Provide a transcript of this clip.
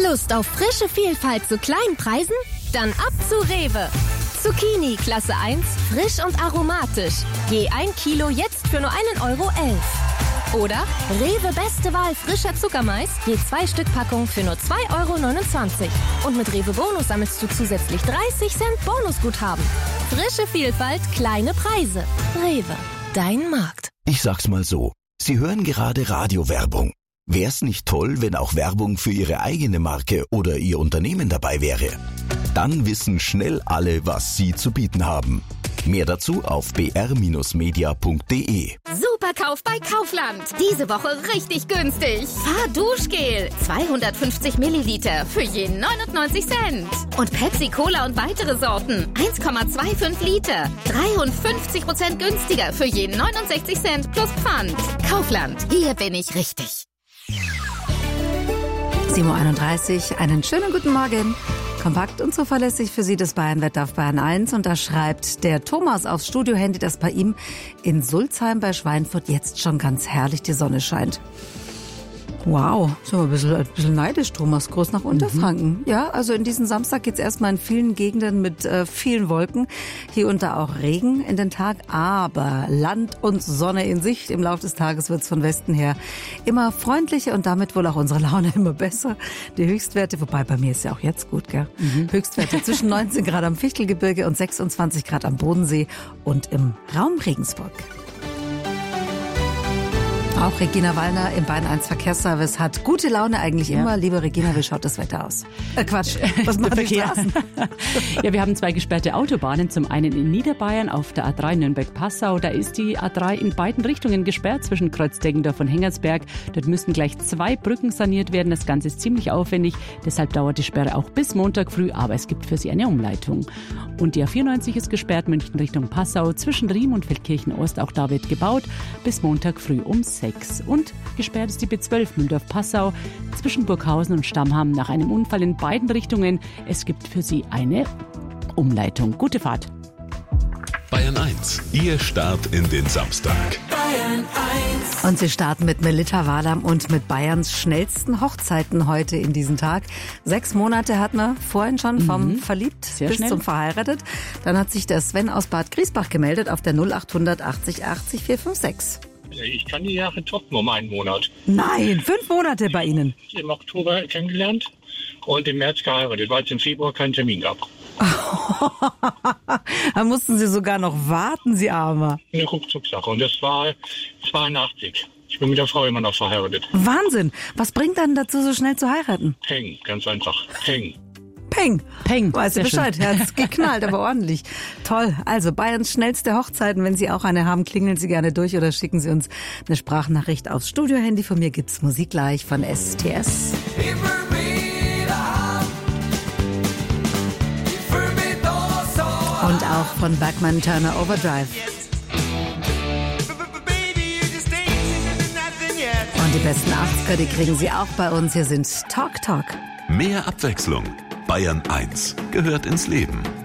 Lust auf frische Vielfalt zu kleinen Preisen? Dann ab zu Rewe. Zucchini Klasse 1, frisch und aromatisch. Je 1 Kilo jetzt für nur 1,11 €. Oder Rewe beste Wahl frischer Zuckermais, je 2 Stück Packung für nur 2,29 €. Und mit Rewe Bonus sammelst du zusätzlich 30 Cent Bonusguthaben. Frische Vielfalt, kleine Preise. Rewe, dein Markt. Ich sag's mal so, Sie hören gerade Radiowerbung. Wär's nicht toll, wenn auch Werbung für Ihre eigene Marke oder Ihr Unternehmen dabei wäre? Dann wissen schnell alle, was Sie zu bieten haben. Mehr dazu auf br-media.de. Superkauf bei Kaufland. Diese Woche richtig günstig. Fahrduschgel 250 Milliliter für je 99 Cent. Und Pepsi Cola und weitere Sorten 1,25 Liter. 53% günstiger für je 69 Cent plus Pfand. Kaufland, hier bin ich richtig. 7:31 Uhr, einen schönen guten Morgen. Kompakt und zuverlässig für Sie das Bayernwetter auf Bayern 1. Und da schreibt der Thomas aufs Studiohandy, dass bei ihm in Sulzheim bei Schweinfurt jetzt schon ganz herrlich die Sonne scheint. Wow, sind wir ein bisschen neidisch, Thomas. Groß nach Unterfranken. Ja, also in diesen Samstag geht's erstmal in vielen Gegenden mit vielen Wolken. Hier und da auch Regen in den Tag, aber Land und Sonne in Sicht. Im Laufe des Tages wird's von Westen her immer freundlicher und damit wohl auch unsere Laune immer besser. Die Höchstwerte, wobei bei mir ist ja auch jetzt gut, gell? Höchstwerte zwischen 19 Grad am Fichtelgebirge und 26 Grad am Bodensee und im Raum Regensburg. Auch Regina Wallner im Bayern 1 Verkehrsservice hat gute Laune eigentlich immer. Liebe Regina, wie schaut das Wetter aus? Quatsch, was machen die Straßen? Ja, wir haben 2 gesperrte Autobahnen. Zum einen in Niederbayern auf der A3 Nürnberg-Passau. Da ist die A3 in beiden Richtungen gesperrt zwischen Kreuz-Deggendorf und Hengersberg. Dort müssten gleich 2 Brücken saniert werden. Das Ganze ist ziemlich aufwendig. Deshalb dauert die Sperre auch bis Montag früh. Aber es gibt für sie eine Umleitung. Und die A94 ist gesperrt München Richtung Passau zwischen Riem und Feldkirchen-Ost. Auch da wird gebaut bis Montag früh um 6. Und gesperrt ist die B12 Mühldorf-Passau zwischen Burghausen und Stammham nach einem Unfall in beiden Richtungen. Es gibt für Sie eine Umleitung. Gute Fahrt. Bayern 1, Ihr Start in den Samstag. Bayern 1. Und Sie starten mit Melitta Wahlam und mit Bayerns schnellsten Hochzeiten heute in diesen Tag. 6 Monate hatten wir vorhin schon vom verliebt Sehr bis schnell. zum verheiratet. Dann hat sich der Sven aus Bad Griesbach gemeldet auf der 0800 80 80 456. Ich kann die Jahre toppen um 1 Monat. Nein, 5 Monate bei Ihnen. Im Oktober kennengelernt und im März geheiratet, weil es im Februar keinen Termin gab. Da mussten Sie sogar noch warten, Sie Armer. Eine Ruckzuck-Sache. Und das war 82. Ich bin mit der Frau immer noch verheiratet. Wahnsinn. Was bringt dann dazu, so schnell zu heiraten? Peng, ganz einfach. Peng. Peng. Peng. Weißt du Sehr Bescheid, schön. Herz geknallt, aber ordentlich. Toll. Also Bayerns schnellste Hochzeiten. Wenn Sie auch eine haben, klingeln Sie gerne durch oder schicken Sie uns eine Sprachnachricht aufs Studiohandy. Von mir gibt's Musik gleich von STS. Und auch von Bergman Turner Overdrive. Und die besten 80er, die kriegen Sie auch bei uns. Hier sind Talk Talk. Mehr Abwechslung. Bayern 1 gehört ins Leben.